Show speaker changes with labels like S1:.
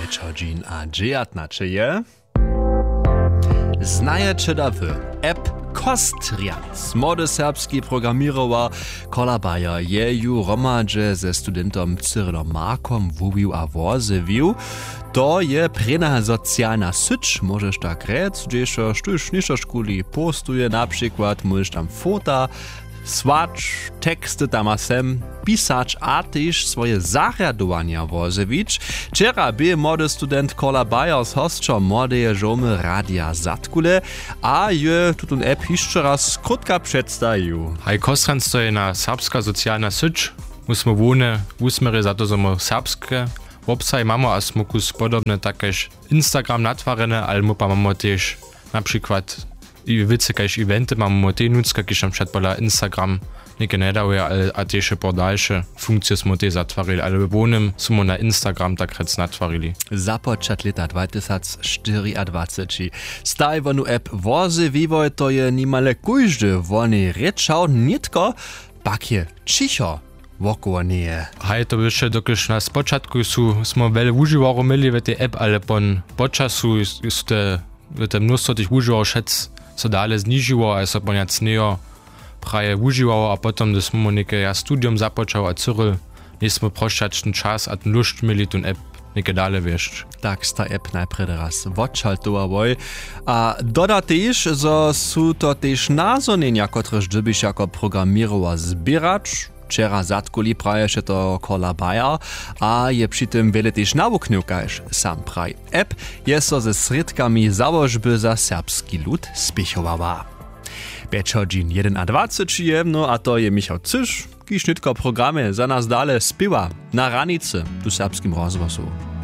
S1: Pečodžin a džejatnače je. Znajecie da wy app Kostrians. Młody serbski programirowa Kolabaja je ju romadže ze studentom Cyrylom Markom wubił a wozywił. To je prena socjalna syć, możesz tak rec, gdzieś sztuś niższo szkuli postuje, na przykład możesz tam fota, swatch, teksty tam a sem, pisać, a też swoje zariadowania wozywić. Wczera był młody student Kolabaja z hostczą młodeje żomy Radia Zatkule, a je tutun app jeszcze raz krótka przedstawił.
S2: Hej, Kostrians to je na serbska socjalna syć. Musimy wone usmery za to, że my serbskie website mamy, a smo kus podobne takež Instagram natwarene, albo pa mamy też na przykład i wice kaž eventy mamy te nucka, kiž nam przedpola Instagram neke ne daje, a też po dalsze funkcje smo te zatwarili, ale wonem smo na Instagram tak rec natwarili.
S1: Započat leta 2024. Staj wonu app wozy vývoj to je nimale kujždy, wony rečał nitko, pak je čicho. Wokoło nie.
S2: Hej, to jeszcze dokiż na spoczatku smo wiele używarów mieli w tej app, ale po czasu jest te mnóstwo tych używarów szedz co dalej zniżyło, a so poniac nie praje używało, a potem gdy smo ja studium započał, a Cyryl nismo proszczać ten czas, a ten lust mieli ten app neke dalej wieszcz.
S1: Tak, sta app najpierw raz odšaltowałoj. A doda też, że są to też nazonienia, które żebyś jako programirowa zbieracz. Wczera Zatkuli praje się to Kolabaja, a je przy tym wiele też nawuknił, każ sam praj. App jest so ze sredkami założby za serbski lud spiechowała. Pečodžin 21 je, no a to je Michał Cysz, kiż nitko programy za nas dale spiwa na ranicy tu serbskim rozwosu.